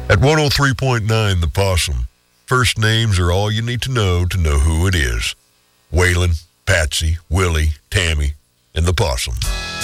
At 103.9 The Possum, first names are all you need to know who it is. Waylon, Patsy, Willie, Tammy, and The Possum.